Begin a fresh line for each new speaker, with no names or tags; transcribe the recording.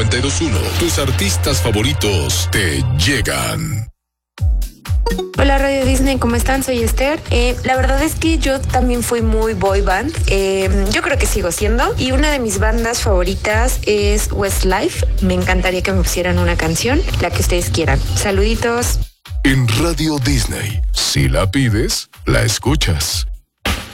92.1. Tus artistas favoritos te llegan.
Hola Radio Disney, ¿cómo están? Soy Esther. La verdad es que yo también fui muy boy band. Yo creo que sigo siendo. Y una de mis bandas favoritas es Westlife. Me encantaría que me pusieran una canción, la que ustedes quieran. Saluditos.
En Radio Disney, si la pides, la escuchas.